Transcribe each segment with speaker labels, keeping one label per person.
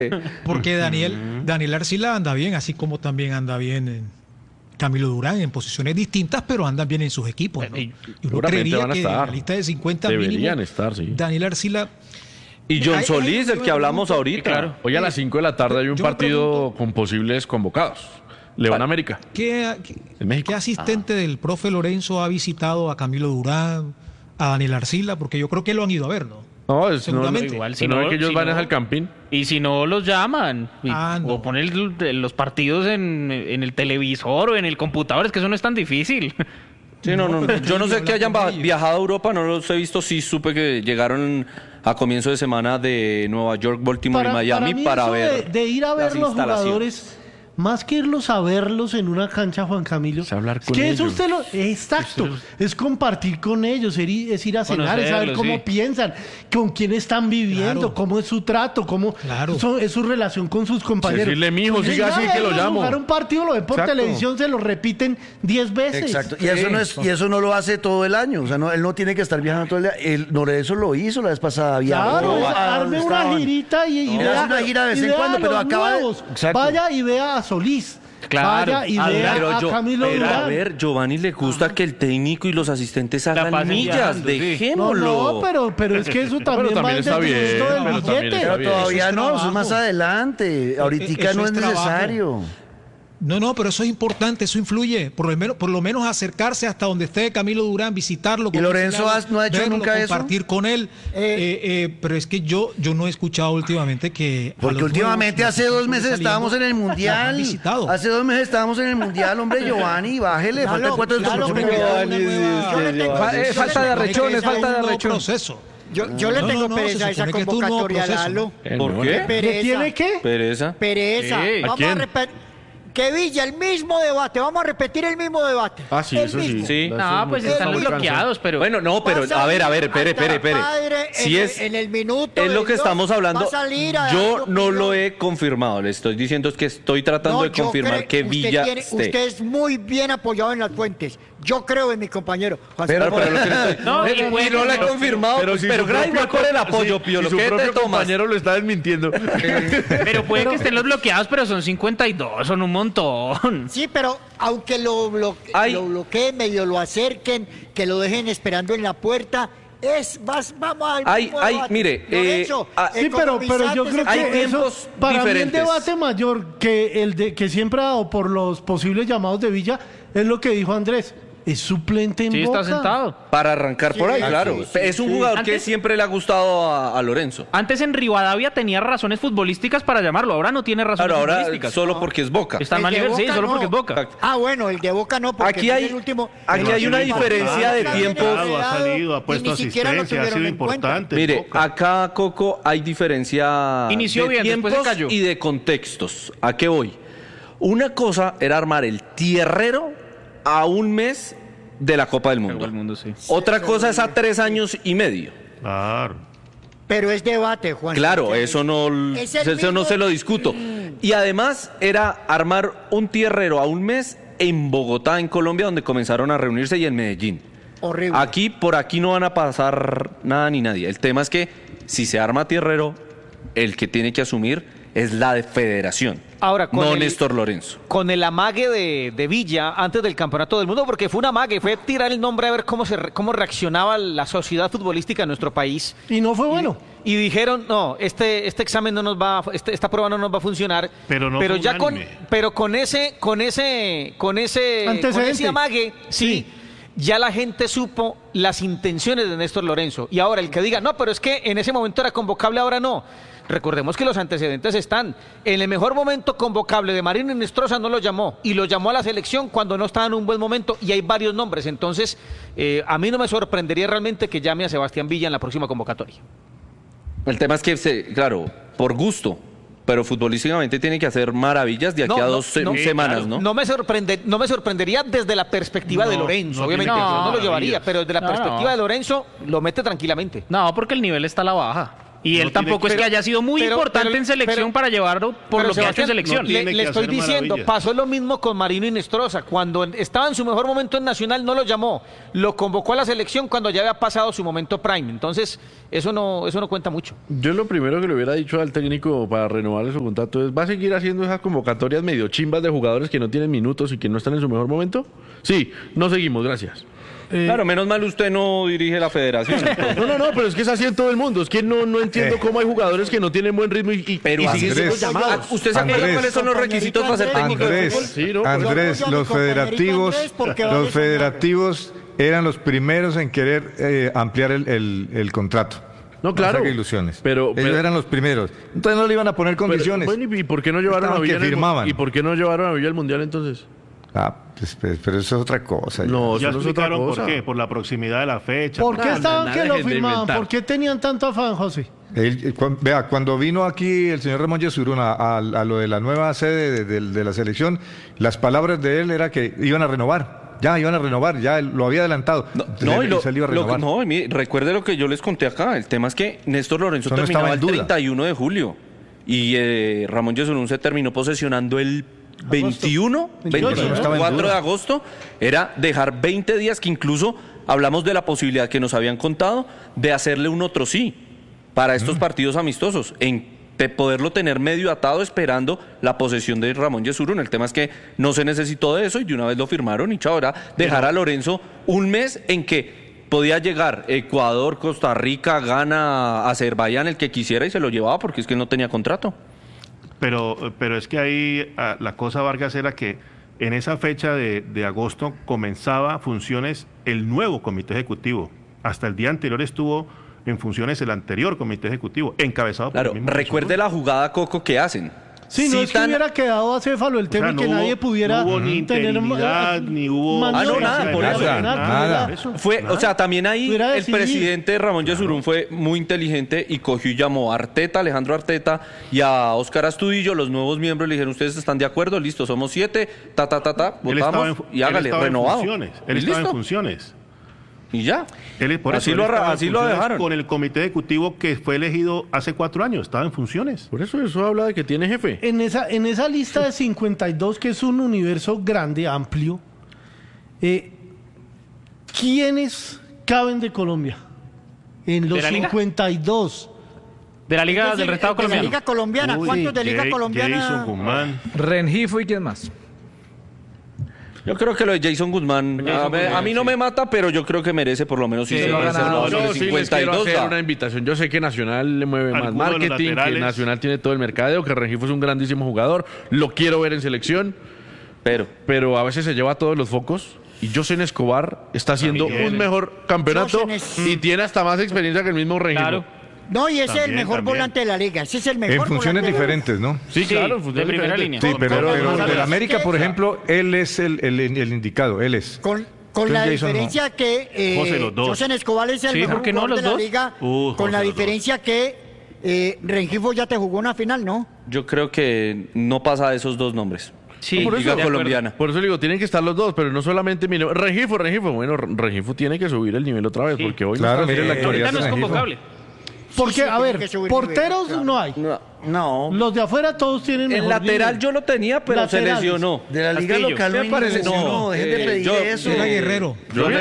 Speaker 1: Porque Daniel Arcila anda bien, así como también anda bien Camilo Durán en posiciones distintas, pero andan bien en sus equipos, ¿no? Y uno creería que en la lista de 50
Speaker 2: deberían
Speaker 1: mínimo,
Speaker 2: estar, sí.
Speaker 1: Daniel Arcila...
Speaker 3: Y John Solís, del que hablamos ahorita.
Speaker 2: Claro. Hoy a las 5 de la tarde hay un partido con posibles convocados. León América.
Speaker 1: ¿Qué asistente del profe Lorenzo ha visitado a Camilo Durán, a Daniel Arcila? Porque yo creo que lo han ido a ver, ¿no?
Speaker 2: No,
Speaker 1: seguramente.
Speaker 2: Igual, si no, que ellos van al Campín.
Speaker 4: Y si no, los llaman. O ponen los partidos en el televisor o en el computador. Es que eso no es tan difícil.
Speaker 3: Sí, no. Yo no sé que hayan viajado a Europa, no los he visto. Sí supe que llegaron a comienzo de semana de Nueva York, Baltimore y Miami para ver
Speaker 5: de ir a ver los jugadores. Más que irlos a verlos en una cancha, Juan Camilo,
Speaker 2: es hablar con
Speaker 5: ellos.
Speaker 2: Eso
Speaker 5: exacto, es compartir con ellos, es ir a cenar, es saber cómo piensan, con quién están viviendo, cómo es su trato, cómo es su relación con sus compañeros.
Speaker 2: Decirle, mijo, siga así que lo llamo.
Speaker 5: Jugar un partido, lo ven por televisión, se lo repiten 10 veces.
Speaker 6: Exacto, y eso no lo hace todo el año, o sea, él no tiene que estar viajando todo el día. El Lorenzo lo hizo la vez pasada,
Speaker 5: claro, arme una girita y vea
Speaker 6: una gira de vez en cuando, pero acaba
Speaker 5: vaya y vea a Solís.
Speaker 4: Claro,
Speaker 5: vaya y vea a Camilo Durán.
Speaker 3: A ver, Giovanni le gusta que el técnico y los asistentes hagan millas, dejémoslo.
Speaker 5: No, pero es que eso también va
Speaker 2: está bien,
Speaker 5: del billete.
Speaker 6: Pero todavía no, eso es más adelante. Ahorita no es necesario.
Speaker 1: No, pero eso es importante, eso influye. Por lo menos acercarse hasta donde esté Camilo Durán, visitarlo.
Speaker 6: ¿Y Lorenzo no ha hecho nunca eso?
Speaker 1: Compartir con él. Pero es que yo no he escuchado últimamente que...
Speaker 6: Porque últimamente hace 2 meses estábamos en el Mundial. Hace 2 meses estábamos en el Mundial, hombre, Giovanni, bájele. Falta 4
Speaker 7: falta de arrechones, falta de arrechones.
Speaker 8: Yo le tengo pereza a esa convocatoria, Lalo.
Speaker 3: ¿Por qué?
Speaker 8: ¿Pereza?
Speaker 5: ¿Tiene qué?
Speaker 3: Pereza.
Speaker 8: Vamos a repetir. Que Villa, el mismo debate. Vamos a repetir el mismo debate.
Speaker 2: Ah, sí, eso
Speaker 8: mismo.
Speaker 2: sí.
Speaker 4: No, pues están bloqueados, pero...
Speaker 3: Bueno, no, pero a ver, espere. Si
Speaker 8: en el minuto
Speaker 3: es lo que estamos hablando. Yo no lo he confirmado. Le estoy diciendo es que estoy tratando de confirmar que Villa esté.
Speaker 8: Usted es muy bien apoyado en las fuentes. Yo creo en mi compañero.
Speaker 3: Pero lo que no lo he confirmado. Pero gracias igual por el apoyo, Pío.
Speaker 2: Si su propio compañero lo está desmintiendo.
Speaker 4: Pero puede que estén los bloqueados, pero son 52, son un montón.
Speaker 8: Sí, pero aunque lo bloqueen, medio lo acerquen, que lo dejen esperando en la puerta, vamos a...
Speaker 3: mire,
Speaker 5: sí, pero yo creo
Speaker 3: hay
Speaker 5: que
Speaker 3: tiempos
Speaker 5: eso, para
Speaker 3: diferentes.
Speaker 5: mí el debate mayor que el que siempre ha dado por los posibles llamados de Villa es lo que dijo Andrés. Es suplente en Boca.
Speaker 4: Está sentado.
Speaker 3: Para arrancar por ahí, claro. Es un jugador que siempre le ha gustado a Lorenzo.
Speaker 4: Antes en Rivadavia tenía razones futbolísticas para llamarlo, ahora no tiene razones futbolísticas.
Speaker 3: Solo porque es Boca.
Speaker 4: Está mal nivel, sí, solo porque es Boca.
Speaker 8: Bueno, el de Boca no, porque
Speaker 3: aquí hay una diferencia de tiempos.
Speaker 2: Ha salido, ha puesto asistencia, ha sido importante.
Speaker 3: Mire, acá, Coco, hay diferencia
Speaker 4: Inició
Speaker 3: de
Speaker 4: bien,
Speaker 3: tiempos
Speaker 4: después se cayó.
Speaker 3: Y de contextos. ¿A qué voy? Una cosa era armar el tierrero a un mes de la Copa del Mundo.
Speaker 4: Sí.
Speaker 3: Otra cosa es a 3 años y medio.
Speaker 2: Claro.
Speaker 8: Pero es debate, Juan.
Speaker 3: Claro, eso no se lo discuto. Y además era armar un tierrero a un mes en Bogotá, en Colombia, donde comenzaron a reunirse, y en Medellín.
Speaker 8: Horrible.
Speaker 3: Por aquí no van a pasar nada ni nadie. El tema es que si se arma tierrero, el que tiene que asumir es la de Federación.
Speaker 7: Ahora,
Speaker 3: no Néstor Lorenzo.
Speaker 7: Con el amague de Villa antes del Campeonato del Mundo, porque fue un amague, fue tirar el nombre a ver cómo reaccionaba la sociedad futbolística en nuestro país.
Speaker 5: Y no fue bueno.
Speaker 7: Y dijeron, no, este examen no nos va, esta prueba no nos va a funcionar.
Speaker 2: Pero
Speaker 7: ya con ese amague, sí, ya la gente supo las intenciones de Néstor Lorenzo. Y ahora el que diga, no, pero es que en ese momento era convocable, ahora no. Recordemos que los antecedentes están. En el mejor momento convocable de Marino Inestrosa no lo llamó, y lo llamó a la selección cuando no estaba en un buen momento, y hay varios nombres. Entonces, a mí no me sorprendería realmente que llame a Sebastián Villa en la próxima convocatoria.
Speaker 3: El tema es que, claro, por gusto, pero futbolísticamente tiene que hacer maravillas de aquí a 2 semanas, ¿no?
Speaker 7: No me sorprendería desde la perspectiva de Lorenzo. Obviamente, no lo llevaría, pero desde la perspectiva de Lorenzo lo mete tranquilamente.
Speaker 4: No, porque el nivel está a la baja. Y él tampoco es que haya sido muy importante en selección para llevarlo por lo que ha hecho en selección.
Speaker 7: Le estoy diciendo, pasó lo mismo con Marino Inestrosa. Cuando estaba en su mejor momento en Nacional no lo llamó, lo convocó a la selección cuando ya había pasado su momento prime. Entonces, eso no cuenta mucho.
Speaker 2: Yo lo primero que le hubiera dicho al técnico para renovarle su contrato es, ¿va a seguir haciendo esas convocatorias medio chimbas de jugadores que no tienen minutos y que no están en su mejor momento? Sí, no seguimos, gracias.
Speaker 3: Claro, menos mal usted no dirige la federación.
Speaker 2: No, pero es que es así en todo el mundo. Es que no entiendo cómo hay jugadores que no tienen buen ritmo y siguen siendo llamados.
Speaker 3: ¿Usted se acuerda cuáles son los requisitos para ser técnico de fútbol?
Speaker 9: Sí, Andrés, los federativos eran los primeros en querer ampliar el contrato.
Speaker 2: No, claro.
Speaker 9: No saque ilusiones.
Speaker 2: Pero
Speaker 9: ellos eran los primeros. Entonces no le iban a poner condiciones.
Speaker 2: Bueno, ¿y por qué no llevaron a Villa al Mundial entonces?
Speaker 9: Pero eso es otra cosa.
Speaker 2: No,
Speaker 10: ya
Speaker 2: eso no es otra cosa.
Speaker 10: ¿Por qué? Por la proximidad de la fecha.
Speaker 5: ¿Por qué estaban que lo firmaban? ¿Por qué tenían tanto afán, José?
Speaker 9: Vea, cuando vino aquí el señor Ramón Yesurún a lo de la nueva sede de la selección, las palabras de él era que iban a renovar. Ya lo había adelantado.
Speaker 3: Recuerde lo que yo les conté acá. El tema es que Néstor Lorenzo terminaba el 31 de julio y Ramón Yesurún se terminó posesionando el 24 de agosto. Era dejar 20 días, que incluso hablamos de la posibilidad que nos habían contado de hacerle un otro sí para estos partidos amistosos, de poderlo tener medio atado esperando la posesión de Ramón Yesurún. El tema es que no se necesitó de eso y de una vez lo firmaron y chao, ahora dejar a Lorenzo un mes en que podía llegar Ecuador, Costa Rica, Ghana, Azerbaiyán, el que quisiera, y se lo llevaba porque es que él no tenía contrato.
Speaker 10: Pero es que ahí la cosa, Vargas, era que en esa fecha de agosto comenzaba funciones el nuevo comité ejecutivo. Hasta el día anterior estuvo en funciones el anterior comité ejecutivo, encabezado por el mismo.
Speaker 3: Recuerde la jugada, Coco, que hacen.
Speaker 5: Sí, no es que hubiera quedado acéfalo el tema y que nadie pudiera
Speaker 10: no hubo ni interinidad, ni hubo
Speaker 3: nada. O sea, también ahí el presidente Ramón Yesurún fue muy inteligente y cogió y llamó a Alejandro Arteta y a Óscar Astudillo, los nuevos miembros, le dijeron, ¿ustedes están de acuerdo? Listo, somos 7, votamos y hágale, renovado.
Speaker 10: Él estaba en funciones.
Speaker 3: Y ya.
Speaker 10: Así lo dejaron. Con el comité ejecutivo que fue elegido hace 4 años, estaba en funciones.
Speaker 2: Por eso habla de que tiene jefe.
Speaker 5: En esa lista de 52, que es un universo grande, amplio, ¿quiénes caben de Colombia? En los 52.
Speaker 4: De la Liga del Estado colombiano.
Speaker 8: De la Liga colombiana. ¿Cuántos de Liga colombiana?
Speaker 10: Jason Guzmán.
Speaker 1: Rengifo y quién más.
Speaker 3: Yo creo que lo de Jason Guzmán, a mí no me mata, pero yo creo que merece por lo menos
Speaker 2: sí les quiero hacer una invitación. Yo sé que Nacional le mueve más marketing, que Nacional tiene todo el mercadeo, que Rengifo es un grandísimo jugador, lo quiero ver en selección, pero a veces se lleva todos los focos. Y Josen Escobar está haciendo un mejor campeonato y tiene hasta más experiencia que el mismo Rengifo. Claro.
Speaker 8: No, y ese es el mejor volante de la liga. Ese es el mejor.
Speaker 9: En funciones diferentes, ¿no?
Speaker 2: Sí, claro, en funciones
Speaker 4: de primera línea.
Speaker 9: Sí, pero del América, por ejemplo, él es el indicado. Él es.
Speaker 8: Con la diferencia que Josen Escobar es el mejor jugador de la liga. Con la diferencia que Rengifo ya te jugó una final, ¿no?
Speaker 3: Yo creo que no pasa de esos dos nombres.
Speaker 2: Sí, por eso, colombiana. Por eso le digo, tienen que estar los dos, pero no solamente Rengifo. Bueno, Rengifo tiene que subir el nivel otra vez, porque hoy
Speaker 9: claro, mire la actualidad.
Speaker 4: No es convocable.
Speaker 5: Porque, a ver, porteros no hay.
Speaker 3: No.
Speaker 5: Los de afuera todos tienen
Speaker 3: el lateral yo lo tenía, pero se lesionó.
Speaker 6: De la liga local no parece. No, dejen de pedir eso.
Speaker 1: Era Guerrero.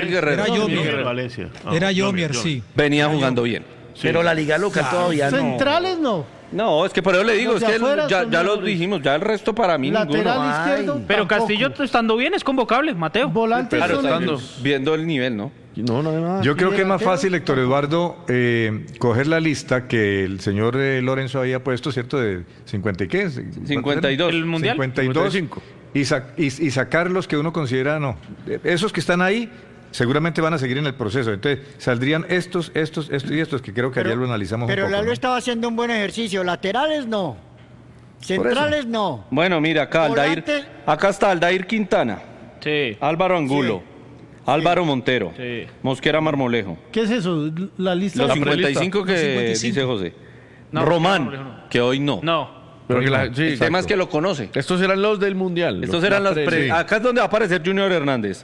Speaker 1: Era Yomier, sí.
Speaker 3: Venía jugando bien.
Speaker 6: Pero la liga local todavía no.
Speaker 5: Centrales no.
Speaker 3: No, es que por eso le digo, es que ya lo dijimos, ya el resto para mí
Speaker 5: lateral izquierdo.
Speaker 4: Pero Castillo estando bien es convocable, Mateo.
Speaker 5: Volante
Speaker 3: viendo el nivel, ¿no?
Speaker 9: Yo creo que es más fácil, Héctor Eduardo, coger la lista que el señor Lorenzo había puesto, ¿cierto? De 50 y qué?
Speaker 3: 52.
Speaker 4: ¿El Mundial?
Speaker 9: 52. 55. Y sacar los que uno considera, no. Esos que están ahí seguramente van a seguir en el proceso. Entonces, saldrían estos y estos, que creo que ayer lo analizamos un poco.
Speaker 8: Pero Lalo estaba haciendo un buen ejercicio. Laterales no. Centrales no.
Speaker 3: Bueno, mira, acá está Aldair Quintana.
Speaker 4: Sí.
Speaker 3: Álvaro Angulo. Sí. Álvaro Montero, Mosquera Marmolejo.
Speaker 5: ¿Qué es eso? La lista.
Speaker 3: Los 55 que dice José. No, Román, que hoy no.
Speaker 4: No.
Speaker 2: Pero
Speaker 3: el tema es que lo conoce.
Speaker 2: Estos eran los del Mundial.
Speaker 3: Estos eran los Acá es donde va a aparecer Junior Hernández.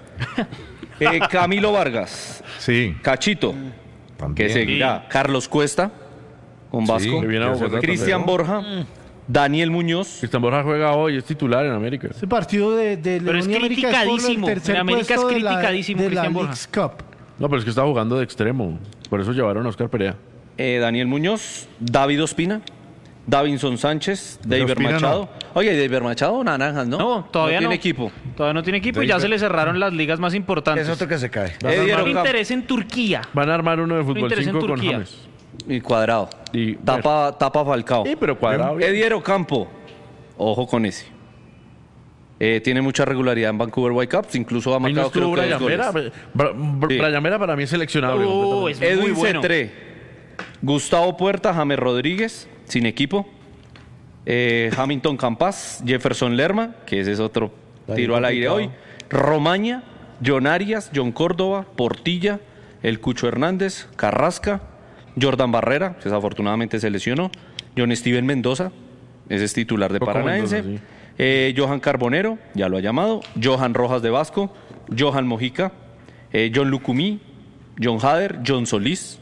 Speaker 3: Camilo Vargas.
Speaker 9: Sí.
Speaker 3: Cachito.
Speaker 9: También.
Speaker 3: Que seguirá. Carlos Cuesta. con Vasco. Cristian Borja. Daniel Muñoz.
Speaker 2: Cristian Borja juega hoy, es titular en América.
Speaker 5: Ese partido de
Speaker 4: pero es criticadísimo. En América es criticadísimo Cristian Borja.
Speaker 2: No, pero es que está jugando de extremo. Por eso llevaron a Oscar Perea.
Speaker 3: Daniel Muñoz, David Ospina, Davinson Sánchez, David Machado. No. Oye, David Machado, naranjas, ¿no?
Speaker 4: No, todavía no.
Speaker 3: Tiene equipo.
Speaker 4: Todavía no tiene equipo y ya se le cerraron las ligas más importantes.
Speaker 6: Es otro que se cae.
Speaker 4: Tiene interés en Turquía.
Speaker 2: Van a armar uno de fútbol 5 con James.
Speaker 3: Y Cuadrado. Y tapa Falcao.
Speaker 2: Sí, pero Cuadrado.
Speaker 3: Eddie Ocampo. Ojo con ese. Tiene mucha regularidad en Vancouver Whitecaps. Incluso ha marcado creo que
Speaker 2: Brian Mera para mí es seleccionable.
Speaker 3: Es Edwin bueno. Cetré. Gustavo Puerta, James Rodríguez, sin equipo. Hamilton Campas, Jefferson Lerma, que ese es otro tiro al aire hoy. Romaña, John Arias, John Córdoba, Portilla, el Cucho Hernández, Carrasca, Jordan Barrera, que desafortunadamente se lesionó, John Steven Mendoza, ese es titular de Paranaense, Johan Carbonero, ya lo ha llamado, Johan Rojas de Vasco, Johan Mojica, John Lucumí, John Hader, John Solís.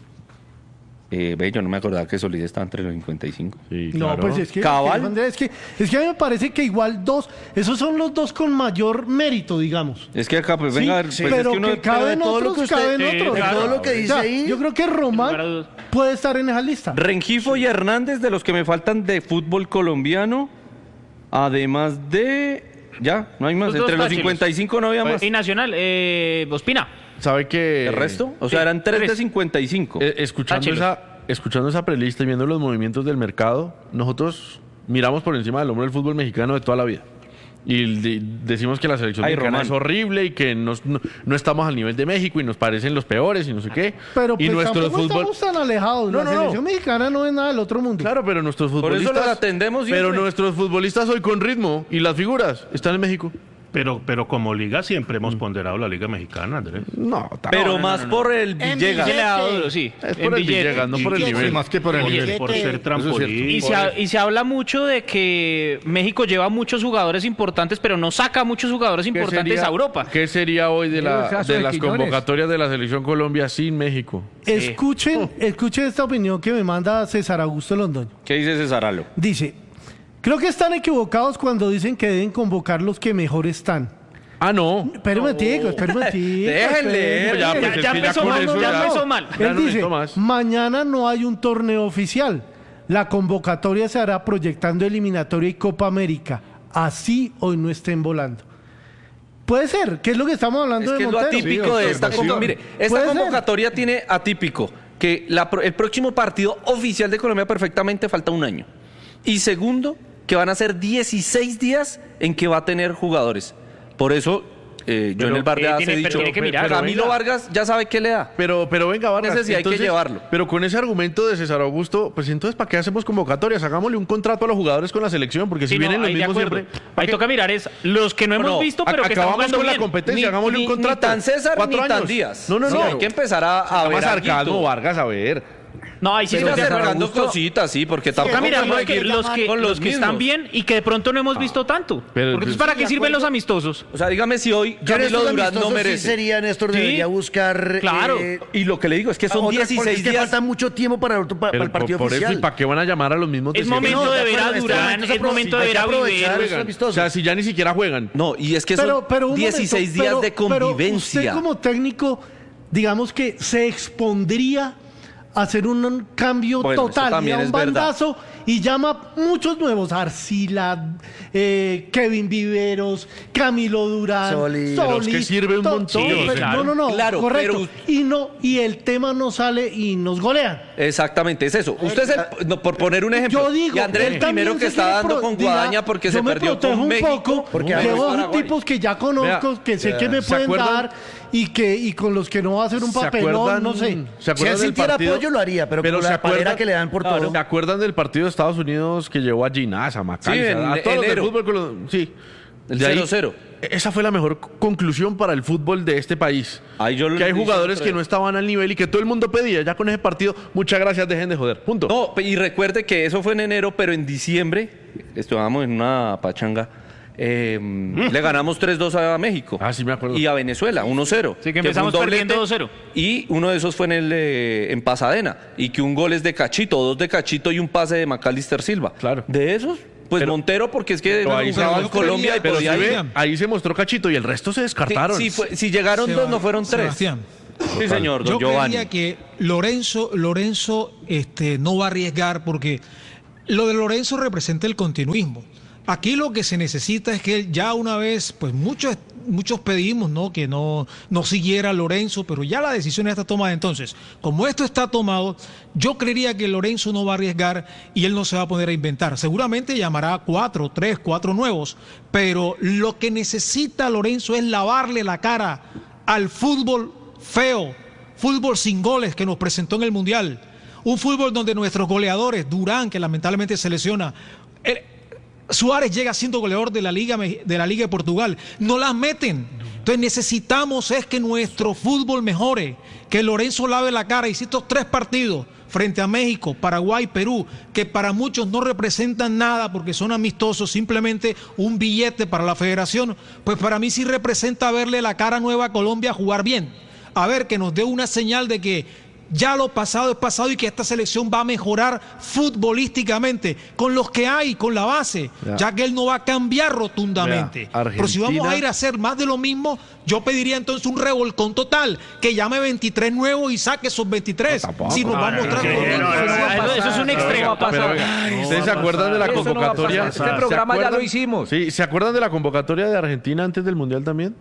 Speaker 3: Yo no me acordaba que Solís estaba entre los 55.
Speaker 5: Sí, claro. No, pues es que,
Speaker 3: Cabal.
Speaker 5: Es que a mí me parece que igual esos son los dos con mayor mérito, digamos.
Speaker 3: Es que acá, pues venga,
Speaker 5: sí, pues pero es que uno caben otros,
Speaker 6: todo lo que dice ahí.
Speaker 5: Yo creo que Román puede estar en esa lista.
Speaker 3: Rengifo y Hernández, de los que me faltan de fútbol colombiano, además de... Ya, no hay más. Entre los 55 no había más.
Speaker 4: Y Nacional, Ospina.
Speaker 2: ¿Sabe que
Speaker 3: el resto? O sea, eran 3 de 55.
Speaker 2: Escuchando esa prelista y viendo los movimientos del mercado, nosotros miramos por encima del hombro del fútbol mexicano de toda la vida. Y decimos que la selección mexicana es horrible y que no estamos al nivel de México y nos parecen los peores y no sé qué.
Speaker 5: Pero
Speaker 2: y
Speaker 5: pues tampoco estamos tan alejados. La selección mexicana no es nada del otro mundo.
Speaker 2: Claro, pero nuestros futbolistas...
Speaker 3: Por eso los atendemos siempre.
Speaker 2: Pero nuestros futbolistas hoy con ritmo y las figuras están en México.
Speaker 10: Pero como liga siempre hemos ponderado la liga mexicana, Andrés.
Speaker 3: No, pero más por el Villegas.
Speaker 4: Sí,
Speaker 2: es por el Villegas, no por el nivel.
Speaker 9: Más que por el nivel.
Speaker 10: Por ser trampolín.
Speaker 4: Y se habla mucho de que México lleva muchos jugadores importantes, pero no saca muchos jugadores importantes a Europa.
Speaker 2: ¿Qué sería hoy de las convocatorias de la Selección Colombia sin México?
Speaker 5: Escuchen esta opinión que me manda César Augusto Londoño.
Speaker 3: ¿Qué dice César Alo?
Speaker 5: Dice... Creo que están equivocados cuando dicen que deben convocar los que mejor están.
Speaker 2: Ah, no.
Speaker 5: Espérame,
Speaker 3: Déjenle.
Speaker 4: Ya empezó mal.
Speaker 5: Él dice, mañana no hay un torneo oficial. La convocatoria se hará proyectando eliminatoria y Copa América. Así hoy no estén volando. Puede ser, que es lo que estamos hablando de Montero.
Speaker 3: Es que es lo atípico de esta convocatoria. Mire, esta convocatoria tiene atípico que el próximo partido oficial de Colombia perfectamente falta un año. Y segundo, que van a ser 16 días en que va a tener jugadores. Por eso, yo en el bar de he dicho, Camilo Vargas ya sabe qué le da.
Speaker 2: Pero venga, Vargas.
Speaker 3: Ese sí hay que llevarlo.
Speaker 2: Pero con ese argumento de César Augusto, pues entonces, ¿para qué hacemos convocatorias? Hagámosle un contrato a los jugadores con la selección, porque si vienen los mismos siempre...
Speaker 4: Ahí toca mirar los que no hemos visto, pero que están jugando
Speaker 2: con la competencia, hagámosle un contrato.
Speaker 3: Ni tan César, ni tan Díaz.
Speaker 2: No.
Speaker 3: Hay que empezar a ver
Speaker 2: sarcasmo, Vargas, a ver...
Speaker 4: No, ahí sí
Speaker 3: estoy acercando cositas, sí, porque tampoco...
Speaker 4: Mira, los que están bien y que de pronto no hemos visto tanto. Porque ¿para qué sirven los amistosos?
Speaker 3: O sea, dígame si hoy Camilo Durán no merece.
Speaker 6: Sí sería, Néstor, debería buscar...
Speaker 4: Claro.
Speaker 3: Y lo que le digo es que son 16 días.
Speaker 6: Falta mucho tiempo para el partido
Speaker 2: por
Speaker 6: oficial.
Speaker 2: Eso, ¿y para qué van a llamar a los mismos?
Speaker 4: Es momento de ver a Durán, es momento de ver a Viver.
Speaker 2: O sea, si ya ni siquiera juegan.
Speaker 3: No, y es que son 16 días de convivencia.
Speaker 5: Pero usted como técnico, digamos que se expondría... hacer un cambio total, y un bandazo, y llama muchos nuevos, Arcila, Kevin Viveros, Camilo Durán, Solís,
Speaker 2: que sirve un montón.
Speaker 5: No,
Speaker 3: claro,
Speaker 5: correcto. Y el tema no sale y nos golean.
Speaker 3: Exactamente, es eso. Usted por poner un ejemplo,
Speaker 5: yo digo,
Speaker 3: y Andrés el primero que está dando con Guadaña porque se perdió con México.
Speaker 5: Porque llevo tipos que ya conozco, que sé que me pueden dar, y con los que no va a hacer un papelón, no sé.
Speaker 6: Si él sintiera apoyo lo haría, pero con la palera que le dan por todo.
Speaker 2: ¿Se acuerdan del partido de Estados Unidos que llevó a Ginás, a Macalester, a todos los del fútbol? Sí.
Speaker 3: El 0-0.
Speaker 2: Esa fue la mejor conclusión para el fútbol de este país. Que hay jugadores que no estaban al nivel y que todo el mundo pedía. Ya con ese partido, muchas gracias, dejen de joder. Punto.
Speaker 3: No, y recuerde que eso fue en enero, pero en diciembre estábamos en una pachanga. le ganamos 3-2 a México.
Speaker 2: Sí me acuerdo.
Speaker 3: Y a Venezuela, 1-0.
Speaker 4: Sí, que empezamos perdiendo 2-0.
Speaker 3: Y uno de esos fue en Pasadena. Y que un gol es de Cachito, 2 de Cachito y un pase de Macalister Silva.
Speaker 2: Claro.
Speaker 3: De esos, pues pero, Montero, porque es que
Speaker 2: ahí
Speaker 3: en Colombia
Speaker 2: pero ahí se mostró Cachito y el resto se descartaron.
Speaker 3: Si llegaron 2, no fueron 3.
Speaker 1: Sebastián.
Speaker 3: Sí, señor, don Giovanni.
Speaker 1: Yo creía que Lorenzo no va a arriesgar, porque lo de Lorenzo representa el continuismo. Aquí lo que se necesita es que él ya una vez, pues muchos pedimos, ¿no?, que no siguiera Lorenzo, pero ya la decisión está tomada. Entonces, como esto está tomado, yo creería que Lorenzo no va a arriesgar y él no se va a poner a inventar. Seguramente llamará 4 nuevos, pero lo que necesita Lorenzo es lavarle la cara al fútbol feo, fútbol sin goles que nos presentó en el Mundial. Un fútbol donde nuestros goleadores, Durán, que lamentablemente se lesiona, Suárez llega siendo goleador de la Liga de Portugal, no las meten. Entonces necesitamos es que nuestro fútbol mejore, que Lorenzo lave la cara. Y si estos 3 partidos frente a México, Paraguay, Perú, que para muchos no representan nada porque son amistosos, simplemente un billete para la federación, pues para mí sí representa verle la cara nueva a Colombia jugar bien. A ver, que nos dé una señal de que ya lo pasado es pasado y que esta selección va a mejorar futbolísticamente con los que hay, con la base, ya que él no va a cambiar rotundamente. Pero si vamos a ir a hacer más de lo mismo, yo pediría entonces un revolcón total, que llame 23 nuevos y saque esos 23. Si nos va a mostrar
Speaker 4: eso es un extremo.
Speaker 2: ¿Ustedes se acuerdan de la convocatoria?
Speaker 6: Este programa ya lo hicimos.
Speaker 2: Sí, ¿se acuerdan de la convocatoria de Argentina antes del Mundial también?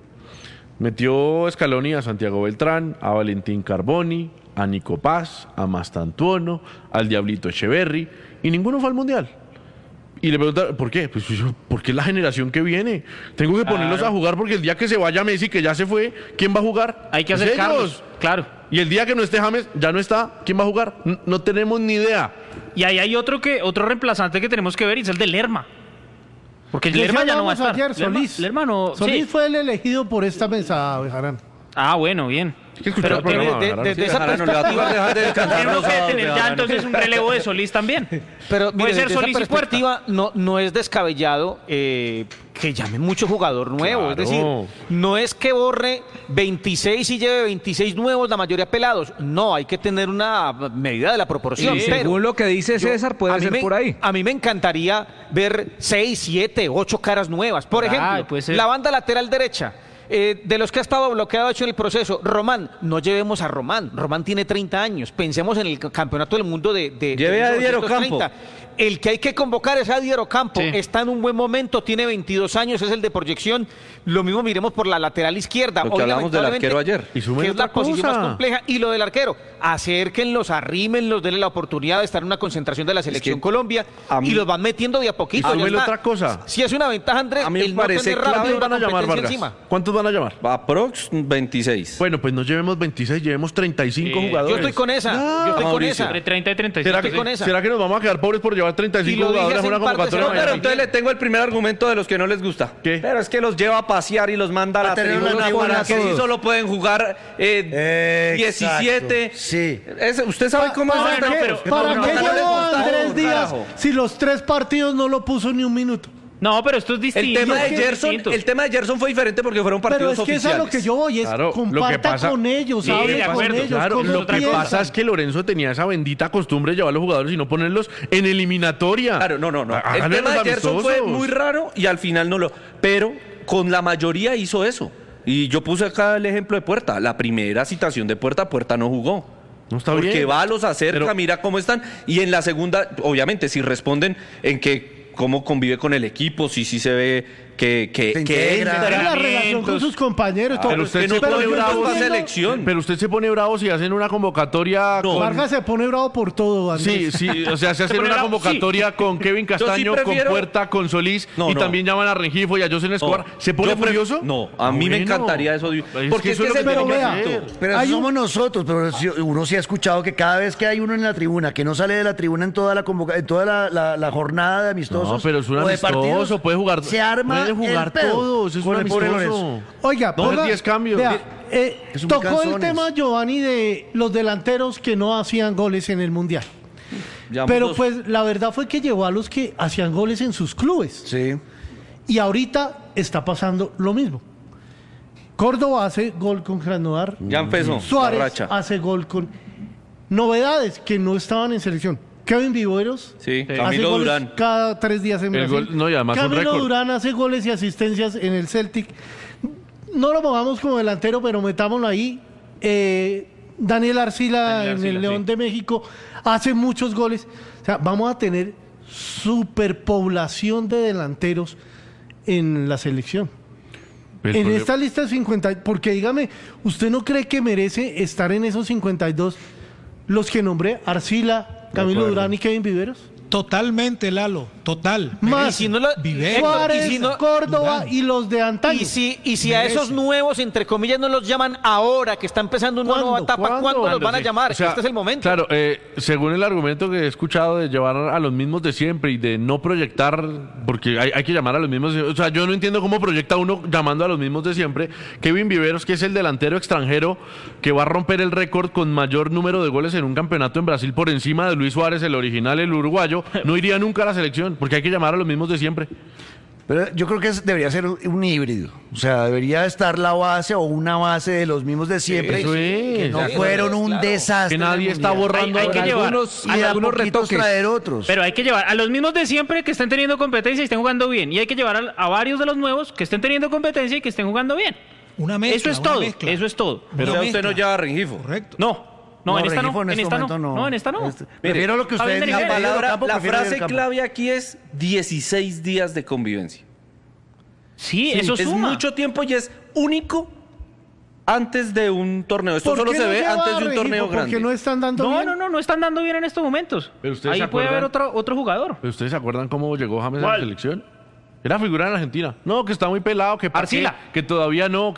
Speaker 2: Metió Scaloni a Santiago Beltrán, a Valentín Carboni, a Nico Paz, a Mastantuono, al Diablito Echeverry, y ninguno fue al Mundial. Y le preguntaron, ¿por qué? Pues porque es la generación que viene. Tengo que ponerlos a jugar porque el día que se vaya Messi, que ya se fue, ¿quién va a jugar?
Speaker 4: Hay que acercarlos, claro.
Speaker 2: Y el día que no esté James, ya no está, ¿quién va a jugar? No tenemos ni idea.
Speaker 4: Y ahí hay otro reemplazante que tenemos que ver, y es el de Lerma. Porque Lerma ya no va a estar.
Speaker 5: Ayer, Solís. Solís fue el elegido por esta mesa, Bejarán.
Speaker 4: Bueno, bien.
Speaker 7: Pero desde esa perspectiva
Speaker 4: tenemos que tener ya entonces un relevo de Solís también.
Speaker 7: Pero
Speaker 4: puede ser
Speaker 7: desde
Speaker 4: Solís
Speaker 7: esa perspectiva no es descabellado que llame mucho jugador nuevo. Claro. Es decir, no es que borre 26 y lleve 26 nuevos, la mayoría pelados. No, hay que tener una medida de la proporción.
Speaker 6: Sí, según lo que dice César, puede ser por ahí.
Speaker 7: A mí me encantaría ver 6, 7, 8 caras nuevas. Por ejemplo, la banda lateral derecha. De los que ha estado bloqueado hecho en el proceso, Román, no llevemos a Román. Román tiene 30 años. Pensemos en el campeonato del mundo de
Speaker 3: lleve a Dier Ocampo.
Speaker 7: El que hay que convocar es a Dier Ocampo. Sí. Está en un buen momento, tiene 22 años, es el de proyección. Lo mismo miremos por la lateral izquierda.
Speaker 3: Lo que hablamos del arquero ayer.
Speaker 7: Que es la posición más compleja. Y lo del arquero, acérquenlos, arrímenlos, denle la oportunidad de estar en una concentración de la Selección Colombia y los van metiendo de a poquito.
Speaker 2: Otra cosa.
Speaker 7: Si es una ventaja, Andrés,
Speaker 3: a mí me parece
Speaker 7: rápido
Speaker 2: van a llamar, Vargas. Encima. ¿Cuántos van a llamar?
Speaker 3: Aprox 26.
Speaker 2: Bueno, pues no llevemos 26, llevemos 35 jugadores.
Speaker 7: Yo estoy con esa.
Speaker 4: Entre 30 y 35.
Speaker 2: ¿Será que nos vamos a quedar pobres por llevar 35 jugadores a una convocatoria?
Speaker 3: Pero entonces le tengo el primer argumento de los que no les gusta.
Speaker 2: ¿Qué?
Speaker 3: Pero es que los lleva a pasear y los manda a la tribuna, que sí solo pueden jugar 17.
Speaker 6: Sí.
Speaker 3: ¿Usted sabe cómo es?
Speaker 5: ¿Para qué llevó a Andrés Díaz si los 3 partidos no lo puso ni un minuto?
Speaker 4: No, pero esto es distinto.
Speaker 3: El tema de Gerson fue diferente porque fueron partidos oficiales.
Speaker 5: Pero es que es a lo que yo voy, comparta con ellos, hable con ellos.
Speaker 2: Claro, lo que pasa es que Lorenzo tenía esa bendita costumbre de llevar a los jugadores y no ponerlos en eliminatoria.
Speaker 3: Claro, no. El tema de Gerson fue muy raro y al final no lo... Pero con la mayoría hizo eso. Y yo puse acá el ejemplo de Puerta. La primera citación de Puerta no jugó.
Speaker 2: No está
Speaker 3: porque
Speaker 2: bien.
Speaker 3: va, los acerca, mira cómo están. Y en la segunda, obviamente, si responden en que cómo convive con el equipo, si sí se ve que
Speaker 5: la relación con sus compañeros.
Speaker 2: Pero usted se pone bravo a selección. Pero usted se pone bravo si hacen una convocatoria.
Speaker 5: Vargas se pone bravo por todo, Andrés.
Speaker 2: Sí, o sea, se hace una convocatoria con Kevin Castaño, con Puerta, con Solís, y también llaman a Rengifo y a José Escobar. ¿Se pone furioso?
Speaker 3: No, a mí me encantaría eso. Porque es que es el
Speaker 6: pero eso somos nosotros, pero uno sí ha escuchado que cada vez que hay uno en la tribuna, que no sale de la tribuna en toda la jornada de amistosos.
Speaker 2: No, pero es un amistoso, puede jugar.
Speaker 6: Se arma.
Speaker 2: Puede jugar todos, es un amistoso.
Speaker 5: Oiga,
Speaker 2: 10 cambios.
Speaker 5: Tocó el tema, Giovanni, de los delanteros que no hacían goles en el Mundial. Pero pues la verdad fue que llevó a los que hacían goles en sus clubes.
Speaker 6: Sí.
Speaker 5: Y ahorita está pasando lo mismo. Córdoba hace gol con Krasnodar.
Speaker 3: Ya empezó.
Speaker 5: Suárez hace gol con... Novedades que no estaban en selección. Kevin Viveros
Speaker 3: Camilo Durán
Speaker 5: cada 3 días en Brasil.
Speaker 2: Y además
Speaker 5: Camilo Durán hace goles y asistencias en el Celtic. No lo movamos como delantero, pero metámoslo ahí. Daniel Arcila en el León de México hace muchos goles. O sea, vamos a tener superpoblación de delanteros en la selección. En esta lista de 50, porque dígame, ¿usted no cree que merece estar en esos 52 los que nombré? Arcila, Camilo Durán y Kevin Viveros.
Speaker 1: Totalmente, Lalo, total.
Speaker 5: Más Suárez, Córdoba Durán. Y los de antaño.
Speaker 7: Y si a esos nuevos, entre comillas, no los llaman ahora, que está empezando una nueva etapa, ¿cuándo los van a llamar?
Speaker 2: O sea,
Speaker 7: este es el momento.
Speaker 2: Claro, según el argumento que he escuchado de llevar a los mismos de siempre y de no proyectar, porque hay que llamar a los mismos, o sea, yo no entiendo cómo proyecta uno llamando a los mismos de siempre. Kevin Viveros, que es el delantero extranjero que va a romper el récord con mayor número de goles en un campeonato en Brasil por encima de Luis Suárez, el original, el uruguayo, no iría nunca a la selección, porque hay que llamar a los mismos de siempre.
Speaker 6: Pero yo creo que debería ser un híbrido. O sea, debería estar la base o una base de los mismos de siempre.
Speaker 2: Eso es.
Speaker 6: Que no fueron un desastre.
Speaker 2: Que nadie está borrando.
Speaker 4: Hay que llevar
Speaker 6: algunos retoques. Traer otros.
Speaker 4: Pero hay que llevar a los mismos de siempre que estén teniendo competencia y estén jugando bien. Y hay que llevar a varios de los nuevos que estén teniendo competencia y que estén jugando bien.
Speaker 1: Una mezcla.
Speaker 4: Eso es todo. Eso es todo.
Speaker 3: Pero usted no lleva a Rengifo.
Speaker 1: Correcto.
Speaker 4: No, en esta no. En esta no. No, en esta no.
Speaker 6: Prefiero lo que ustedes digan.
Speaker 3: La frase clave aquí es 16 días de convivencia.
Speaker 4: Sí, eso suma.
Speaker 3: Es mucho tiempo y es único antes de un torneo. Esto solo se ve antes de un torneo grande.
Speaker 5: Porque no están dando bien.
Speaker 4: No están dando bien en estos momentos.
Speaker 2: Pero ustedes
Speaker 4: ahí puede haber otro jugador.
Speaker 2: ¿Pero ustedes se acuerdan cómo llegó James a la selección? Era figura en Argentina. No, que está muy pelado, que
Speaker 4: Arcila.
Speaker 2: Que todavía no.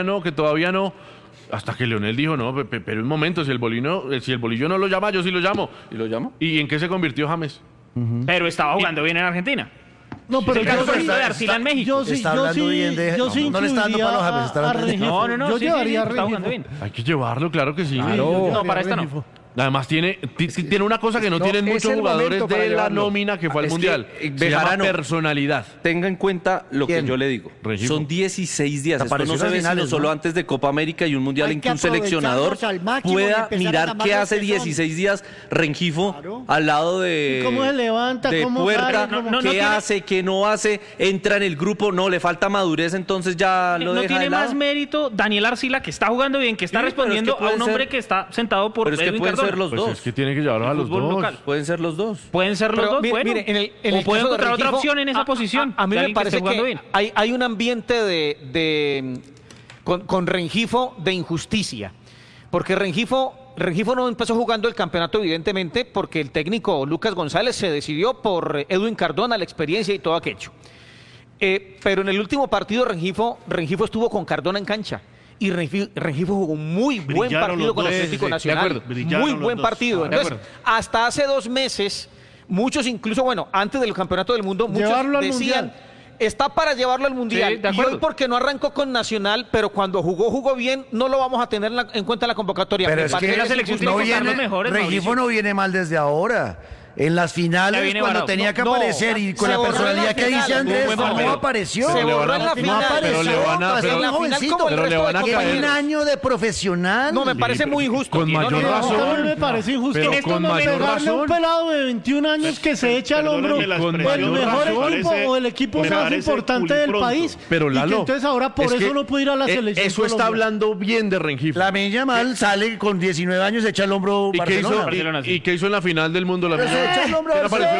Speaker 2: Hasta que Leonel dijo, no, pero un momento, si el bolillo no lo llama, yo sí lo llamo.
Speaker 3: ¿Y lo llamo?
Speaker 2: ¿Y en qué se convirtió James?
Speaker 4: Pero estaba jugando bien en Argentina.
Speaker 5: No, pero
Speaker 4: el caso de Arcila en México.
Speaker 5: Yo sí
Speaker 6: no le está dando palos a James, está
Speaker 5: hablando
Speaker 4: No,
Speaker 5: yo llevaría a
Speaker 4: está jugando bien.
Speaker 2: Hay que llevarlo, claro que sí.
Speaker 4: Claro. No, para esta no.
Speaker 2: Además tiene una cosa que no tienen muchos jugadores de la nómina que fue al Mundial. Se llama personalidad.
Speaker 3: Tenga en cuenta lo que yo le digo.
Speaker 2: Rengifo.
Speaker 3: Son 16 días. Esto no se ve sino solo antes de Copa América y un Mundial en que un seleccionador pueda mirar qué hace 16 días Rengifo al lado de
Speaker 5: cómo se levanta,
Speaker 3: de
Speaker 5: cómo
Speaker 3: Puerta,
Speaker 5: sale,
Speaker 3: qué hace, qué no hace, entra en el grupo, no, le falta madurez, entonces ya lo deja de lado.
Speaker 4: No tiene más mérito Daniel Arcila, que está jugando bien, que está respondiendo a un hombre que está sentado por Edwin Cardona.
Speaker 3: Los
Speaker 2: pues
Speaker 3: dos.
Speaker 2: Es que tiene que llevarlos a los dos.
Speaker 4: Local.
Speaker 3: Pueden ser los dos.
Speaker 4: Pueden ser los dos, bueno.
Speaker 7: Mire,
Speaker 4: o pueden encontrar otra opción en esa posición.
Speaker 7: A mí me parece que hay un ambiente con Rengifo de injusticia. Porque Rengifo no empezó jugando el campeonato, evidentemente, porque el técnico Lucas González se decidió por Edwin Cardona, la experiencia y todo aquello. Pero en el último partido Rengifo estuvo con Cardona en cancha. Y Rengifo jugó un muy buen partido con el Atlético Nacional. Muy buen partido. Entonces, hasta hace 2 meses, muchos incluso, antes del Campeonato del Mundo, muchos decían, está para llevarlo al Mundial. Sí, y hoy porque no arrancó con Nacional, pero cuando jugó bien, no lo vamos a tener en cuenta en la convocatoria.
Speaker 6: Pero es que la selección no viene, Rengifo no viene mal desde ahora. En las finales, cuando tenía que aparecer y con la personalidad que dice Andrés, no apareció.
Speaker 7: Se borró en la final.
Speaker 2: Pero le van a caer.
Speaker 6: Tiene un año de profesional.
Speaker 7: No, me parece muy injusto.
Speaker 2: Con mayor razón.
Speaker 5: Me parece injusto.
Speaker 2: Pero con mayor razón.
Speaker 5: Un pelado de 21 años que se echa al hombro el mejor equipo o el equipo más importante del país.
Speaker 2: Pero Lalo,
Speaker 5: entonces ahora por eso no puede ir a la selección.
Speaker 2: Eso está hablando bien de Rengifo.
Speaker 6: Lamine Yamal sale con 19 años, se echa al hombro Barcelona.
Speaker 2: ¿Y qué hizo en la final del mundo?
Speaker 5: Se echa al hombro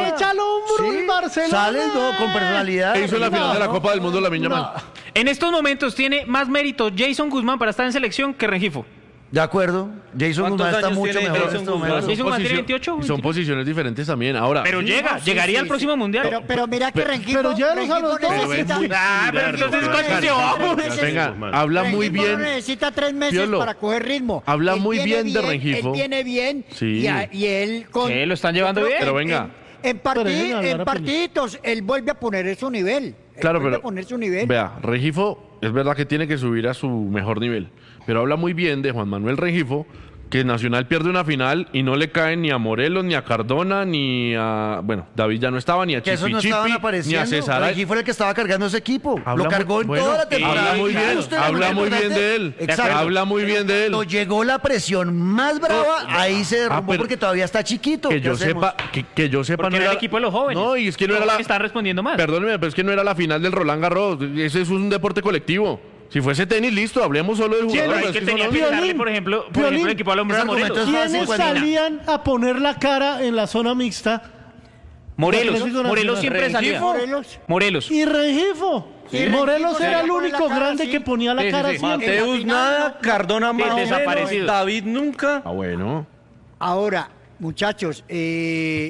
Speaker 5: en Barcelona.
Speaker 6: Sale con personalidad.
Speaker 2: ¿Qué hizo en la final de la Copa del Mundo Lamine Yamal?
Speaker 4: En estos momentos tiene más mérito Jason Guzmán para estar en selección que Rengifo.
Speaker 6: De acuerdo. Jason Guzmán está mucho mejor en este momento.
Speaker 4: Jason Guzmán tiene 28.
Speaker 2: Son posiciones diferentes también. Ahora.
Speaker 4: Pero llegaría al próximo Mundial.
Speaker 8: Pero mira que Rengifo.
Speaker 5: Pero llévalos a los dos.
Speaker 4: Pero entonces ¿cuántos llevamos?
Speaker 2: Venga, habla muy bien.
Speaker 8: Necesita 3 meses para coger ritmo.
Speaker 2: Habla muy bien de Rengifo.
Speaker 8: Él viene bien.
Speaker 2: Sí.
Speaker 8: Y él con.
Speaker 4: ¿Qué? ¿Lo están llevando bien?
Speaker 2: Pero venga.
Speaker 8: En partiditos, él vuelve a poner su nivel.
Speaker 2: Claro, pero vea, Rengifo es verdad que tiene que subir a su mejor nivel, pero habla muy bien de Juan Manuel Rengifo que Nacional pierde una final y no le caen ni a Morelos, ni a Cardona, ni a... Bueno, David ya no estaba, ni a Chipichipi, ni a César.
Speaker 6: Rengifo fue el que estaba cargando ese equipo. Lo cargó en toda la temporada.
Speaker 2: Habla muy bien de él. Exacto. Habla muy bien de él.
Speaker 6: Cuando llegó la presión más brava, ahí se derrumbó porque todavía está chiquito.
Speaker 2: Que yo sepa
Speaker 4: porque no era el equipo de los jóvenes.
Speaker 2: No, y es que no era la...
Speaker 4: Está respondiendo más.
Speaker 2: Perdóneme, pero es que no era la final del Roland Garros. Ese es un deporte colectivo. Si fuese tenis, listo, hablemos solo del jugador.
Speaker 4: ¿Quién tenía que darle, por ejemplo, el equipo al hombre de Morelos?
Speaker 5: ¿Quiénes salían a poner la cara en la zona mixta?
Speaker 4: Morelos siempre salía. Morelos.
Speaker 5: Y Rengifo. Morelos era el único grande que ponía la cara siempre.
Speaker 3: Mateus nada, Cardona más
Speaker 4: desaparecido.
Speaker 3: David nunca.
Speaker 2: Bueno.
Speaker 8: Ahora, muchachos, el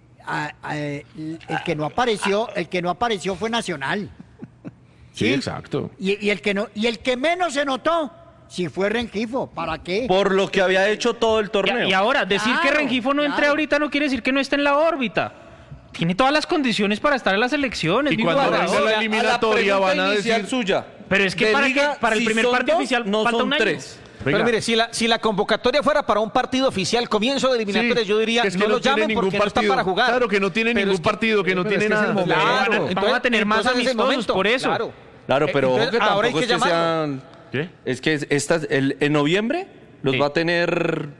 Speaker 8: que no apareció fue Nacional.
Speaker 2: Sí, exacto.
Speaker 8: Y el que menos se notó, sí fue Rengifo. ¿Para qué?
Speaker 3: Por lo que había hecho todo el torneo.
Speaker 4: Y ahora, decir que Rengifo no entre ahorita no quiere decir que no esté en la órbita. Tiene todas las condiciones para estar en las elecciones.
Speaker 2: Y cuando venga la eliminatoria van a decir
Speaker 3: suya.
Speaker 4: Pero es que para el primer partido oficial
Speaker 3: no
Speaker 4: falta
Speaker 3: son
Speaker 4: un año.
Speaker 3: 3.
Speaker 7: Venga. Pero mire, si la convocatoria fuera para un partido oficial, comienzo de eliminatorias, yo diría
Speaker 2: que
Speaker 7: no lo llamen porque no está para jugar.
Speaker 2: Claro, que no tiene ningún partido, que no tiene nada.
Speaker 7: Claro,
Speaker 4: vamos a tener más amistosos por eso.
Speaker 3: Claro, pero
Speaker 7: entonces, ahora hay que
Speaker 3: llamarlo.
Speaker 2: ¿Qué?
Speaker 3: Es que en noviembre los va a tener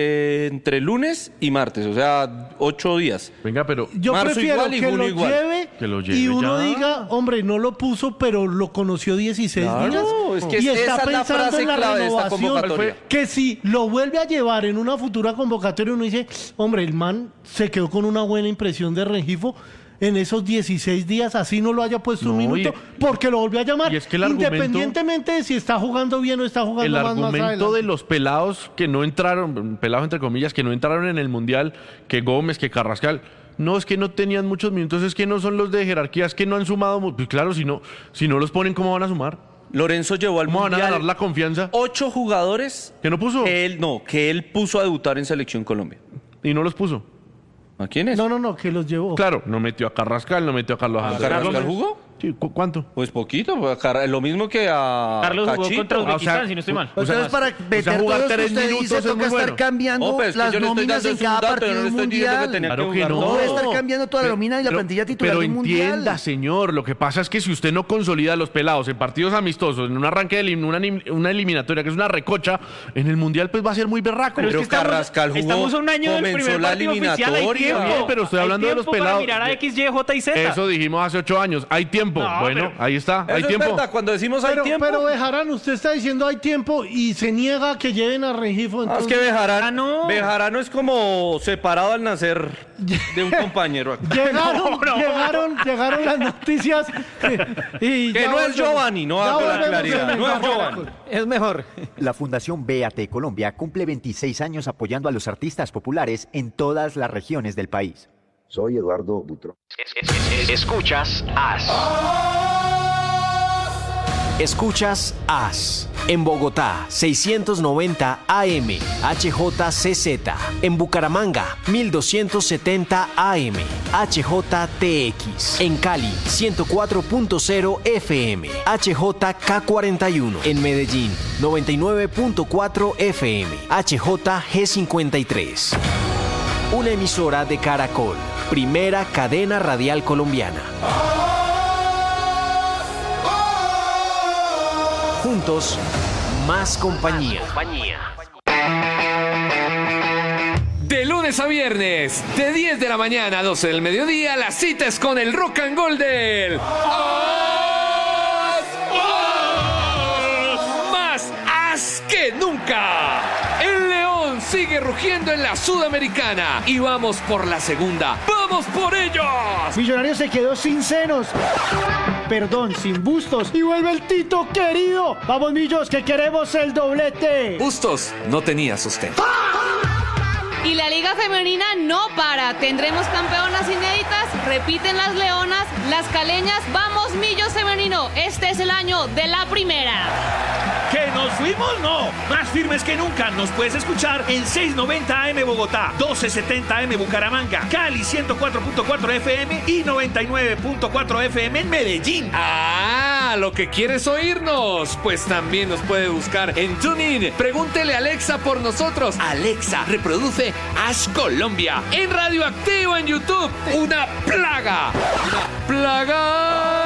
Speaker 3: entre lunes y martes, o sea, 8 días.
Speaker 2: Venga, pero
Speaker 5: yo prefiero que lo lleve y uno diga, hombre, no lo puso, pero lo conoció 16 días.
Speaker 3: Es que
Speaker 5: y
Speaker 3: esa
Speaker 5: está
Speaker 3: es la
Speaker 5: pensando
Speaker 3: frase
Speaker 5: en la
Speaker 3: clave de esta
Speaker 5: renovación.
Speaker 3: convocatoria.
Speaker 5: Que si lo vuelve a llevar en una futura convocatoria, uno dice, hombre, el man se quedó con una buena impresión de Rengifo en esos 16 días, así no lo haya puesto un minuto, porque lo volvió a llamar,
Speaker 2: y es que
Speaker 5: independientemente de si está jugando bien o está jugando más adelante.
Speaker 2: El argumento de los pelados que no entraron, pelados entre comillas, que no entraron en el Mundial, que Gómez, que Carrascal, no, es que no tenían muchos minutos, es que no son los de jerarquía, es que no han sumado, pues claro, si no los ponen, ¿cómo van a sumar?
Speaker 3: Lorenzo llevó al Mundial.
Speaker 2: ¿Cómo van a ganar la confianza?
Speaker 3: 8 jugadores.
Speaker 2: ¿Que no puso?
Speaker 3: Que él puso a debutar en Selección Colombia.
Speaker 2: ¿Y no los puso?
Speaker 3: ¿A quiénes?
Speaker 5: No, que los llevó.
Speaker 2: Claro, no metió a Carrascal, no metió a Carlos Andrés.
Speaker 3: ¿Carrascal jugó?
Speaker 2: Sí, ¿cuánto?
Speaker 3: Pues poquito, lo mismo que a
Speaker 4: Carlos jugó
Speaker 3: Cachito.
Speaker 4: contra Uzbekistán, si no estoy mal.
Speaker 6: Entonces, para meter
Speaker 2: jugar
Speaker 6: todo
Speaker 2: 3
Speaker 6: esto usted
Speaker 2: minutos
Speaker 6: dice,
Speaker 2: es
Speaker 6: toca
Speaker 2: muy
Speaker 6: estar
Speaker 2: bueno.
Speaker 6: cambiando las nóminas en cada partido mundial.
Speaker 2: Claro que no.
Speaker 6: No puede estar cambiando toda la nómina y la plantilla titular del mundial.
Speaker 2: Pero entienda, señor, lo que pasa es que si usted no consolida a los pelados en partidos amistosos, en un arranque de una eliminatoria que es una recocha, en el mundial pues va a ser muy berraco.
Speaker 3: Pero es que Carrascal jugó,
Speaker 4: estamos a un año del primer partido oficial, hay tiempo.
Speaker 2: Pero estoy hablando de los pelados.
Speaker 4: Para mirar a X, Y, J y Z.
Speaker 2: Eso dijimos hace 8 años. Hay tiempo. Bueno, ahí está. Hay tiempo.
Speaker 3: Cuando decimos hay tiempo.
Speaker 5: Pero Bejarano, usted está diciendo hay tiempo y se niega a que lleven a Rengifo.
Speaker 3: Es que Bejarano es como separado al nacer de un compañero.
Speaker 5: Llegaron las noticias.
Speaker 3: Que no es Giovanni, no hago la claridad. No es Giovanni.
Speaker 7: Es mejor.
Speaker 11: La Fundación BAT Colombia cumple 26 años apoyando a los artistas populares en todas las regiones del país.
Speaker 12: Soy Eduardo Butrón.
Speaker 13: Escuchas AS. Escuchas AS. En Bogotá, 690 AM, HJCZ. En Bucaramanga, 1270 AM, HJTX. En Cali, 104.0 FM, HJK41. En Medellín, 99.4 FM, HJG53. Una emisora de Caracol, primera cadena radial colombiana. Juntos, más compañía.
Speaker 14: De lunes a viernes, de 10 de la mañana a 12 del mediodía, la cita es con el Rock and Roll del ¡As! ¡Más as que nunca! El León sigue rugiendo en la Sudamericana y vamos por la segunda. ¡Vamos por ellos!
Speaker 15: Millonarios se quedó sin senos. Perdón, sin Bustos. Y vuelve el Tito querido. Vamos, Millos, que queremos el doblete.
Speaker 14: Bustos no tenía sostén.
Speaker 16: Y la Liga Femenina no para. Tendremos campeonas inéditas, repiten las leonas, las caleñas. Vamos, Millos Femenino. Este es el año de la primera.
Speaker 17: ¿Que nos fuimos? No. Más firmes que nunca. Nos puedes escuchar en 690 AM Bogotá, 1270 AM Bucaramanga, Cali 104.4 FM y 99.4 FM en Medellín.
Speaker 14: ¡Ah! a lo que quieres oírnos, pues también nos puede buscar en TuneIn. Pregúntele a Alexa por nosotros. Alexa, reproduce As Colombia en Radioactivo en YouTube. Una plaga. Una plaga.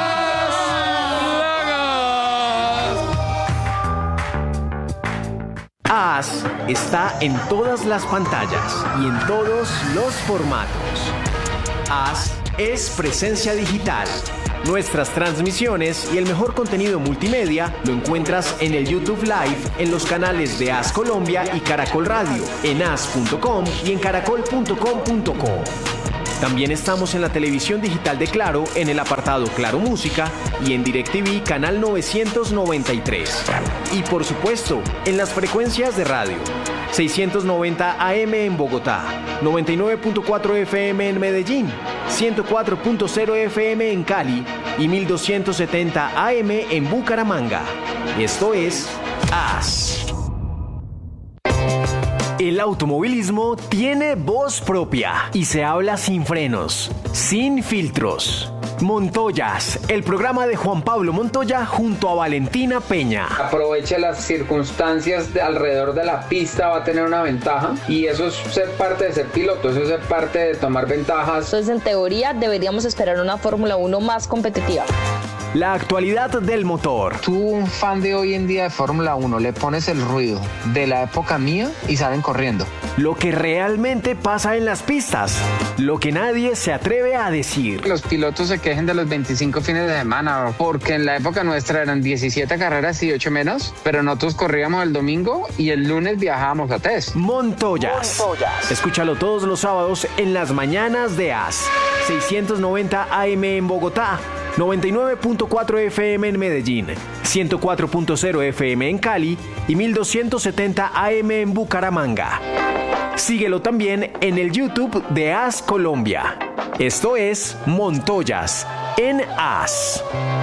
Speaker 13: As está en todas las pantallas y en todos los formatos. As es presencia digital. Nuestras transmisiones y el mejor contenido multimedia lo encuentras en el YouTube Live en los canales de As Colombia y Caracol Radio, en as.com y en caracol.com.co. También estamos en la televisión digital de Claro en el apartado Claro Música y en DirecTV canal 993. Y por supuesto, en las frecuencias de radio. 690 AM en Bogotá, 99.4 FM en Medellín, 104.0 FM en Cali y 1270 AM en Bucaramanga. Esto es As. El automovilismo tiene voz propia y se habla sin frenos, sin filtros. Montoyas, el programa de Juan Pablo Montoya junto a Valentina Peña.
Speaker 18: Aproveche las circunstancias alrededor de la pista, va a tener una ventaja y eso es ser parte de ser piloto, eso es ser parte de tomar ventajas.
Speaker 19: Entonces, en teoría, deberíamos esperar una Fórmula 1 más competitiva.
Speaker 13: La actualidad del motor.
Speaker 18: Tú, un fan de hoy en día de Fórmula 1, le pones el ruido de la época mía y salen corriendo.
Speaker 13: Lo que realmente pasa en las pistas. Lo que nadie se atreve a decir.
Speaker 18: Los pilotos se quejen de los 25 fines de semana, porque en la época nuestra eran 17 carreras y 8 menos, pero nosotros corríamos el domingo y el lunes viajábamos a test.
Speaker 13: Montoyas. Escúchalo todos los sábados en las mañanas de As. 690 AM en Bogotá. 99.4 FM en Medellín, 104.0 FM en Cali y 1270 AM en Bucaramanga. Síguelo también en el YouTube de As Colombia. Esto es Montoyas en As.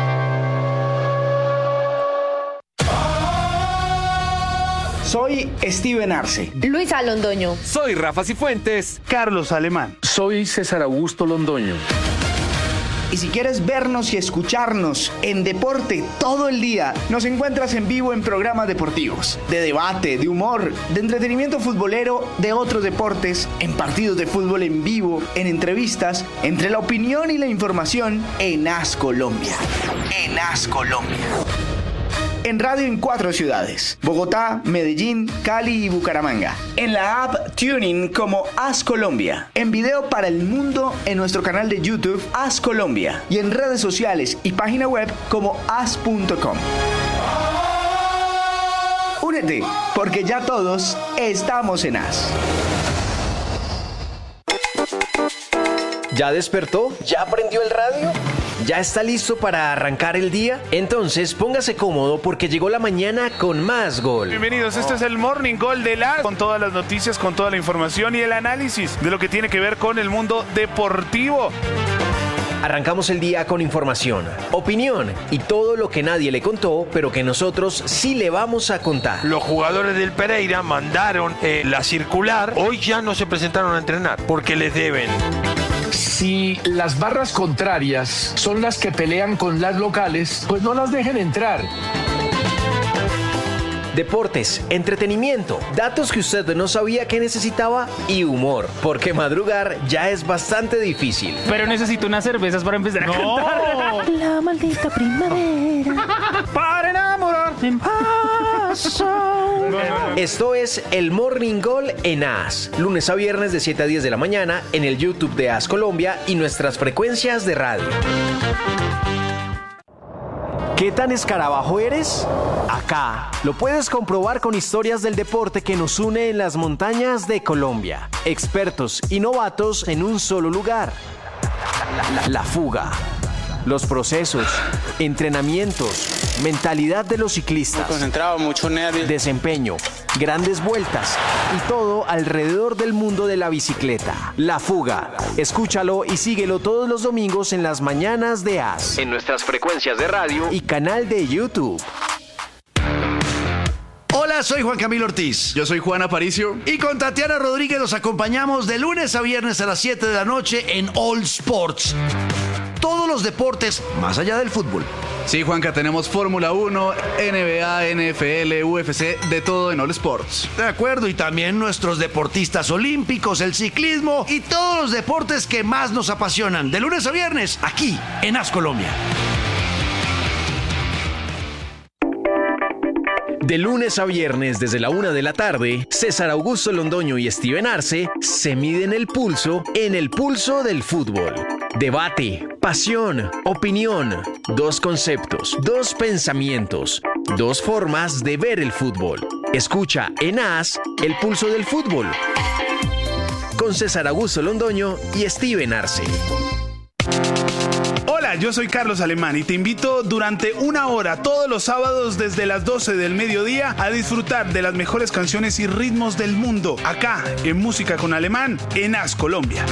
Speaker 20: Soy Steven Arce.
Speaker 19: Luisa Londoño.
Speaker 14: Soy Rafa Cifuentes.
Speaker 20: Carlos Alemán.
Speaker 2: Soy César Augusto Londoño.
Speaker 20: Y si quieres vernos y escucharnos en deporte todo el día, nos encuentras en vivo en programas deportivos, de debate, de humor, de entretenimiento futbolero, de otros deportes, en partidos de fútbol en vivo, en entrevistas, entre la opinión y la información, en As Colombia. En As Colombia. En radio en 4 ciudades: Bogotá, Medellín, Cali y Bucaramanga. En la app TuneIn como As Colombia. En video para el mundo en nuestro canal de YouTube As Colombia. Y en redes sociales y página web como as.com. Únete, porque ya todos estamos en As.
Speaker 13: ¿Ya despertó? ¿Ya prendió el radio? ¿Ya está listo para arrancar el día? Entonces póngase cómodo porque llegó la mañana con más gol.
Speaker 21: Bienvenidos, este es el Morning Gol de la, con todas las noticias, con toda la información y el análisis de lo que tiene que ver con el mundo deportivo.
Speaker 13: Arrancamos el día con información, opinión y todo lo que nadie le contó, pero que nosotros sí le vamos a contar.
Speaker 22: Los jugadores del Pereira mandaron la circular, hoy ya no se presentaron a entrenar porque les deben.
Speaker 23: Si las barras contrarias son las que pelean con las locales, pues no las dejen entrar.
Speaker 13: Deportes, entretenimiento, datos que usted no sabía que necesitaba y humor, porque madrugar ya es bastante difícil.
Speaker 4: Pero necesito unas cervezas para empezar a cantar.
Speaker 19: La maldita primavera.
Speaker 21: Para enamorarte en paz.
Speaker 13: Esto es el Morning Gol en As, lunes a viernes de 7 a 10 de la mañana en el YouTube de As Colombia y nuestras frecuencias de radio. ¿Qué tan escarabajo eres? Acá lo puedes comprobar con historias del deporte que nos une en las montañas de Colombia. Expertos y novatos en un solo lugar. La fuga. Los procesos, entrenamientos, mentalidad de los ciclistas,
Speaker 22: Concentrado, mucho nervio,
Speaker 13: desempeño, grandes vueltas y todo alrededor del mundo de la bicicleta. La fuga. Escúchalo y síguelo todos los domingos en las mañanas de As, en nuestras frecuencias de radio y canal de YouTube.
Speaker 6: Hola, soy Juan Camilo Ortiz.
Speaker 21: Yo soy Juan Aparicio.
Speaker 6: Y con Tatiana Rodríguez nos acompañamos de lunes a viernes a las 7 de la noche en All Sports. Todos los deportes más allá del fútbol.
Speaker 1: Sí, Juanca, tenemos Fórmula 1, NBA, NFL, UFC, de todo en All Sports.
Speaker 6: De acuerdo, y también nuestros deportistas olímpicos, el ciclismo y todos los deportes que más nos apasionan, de lunes a viernes, aquí en AS Colombia.
Speaker 13: De lunes a viernes desde la 1 de la tarde, César Augusto Londoño y Steven Arce se miden el pulso en el pulso del fútbol. Debate, pasión, opinión, dos conceptos, dos pensamientos, dos formas de ver el fútbol. Escucha en AS el pulso del fútbol con César Augusto Londoño y Steven Arce.
Speaker 21: Hola, yo soy Carlos Alemán y te invito durante 1 hora todos los sábados desde las 12 del mediodía a disfrutar de las mejores canciones y ritmos del mundo, acá en Música con Alemán, en AS Colombia.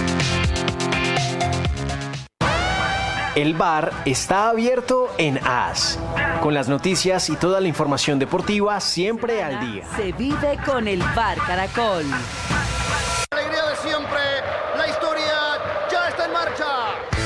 Speaker 13: El bar está abierto en AS, con las noticias y toda la información deportiva siempre al día.
Speaker 9: Se vive con el Bar Caracol.
Speaker 10: Alegría de siempre.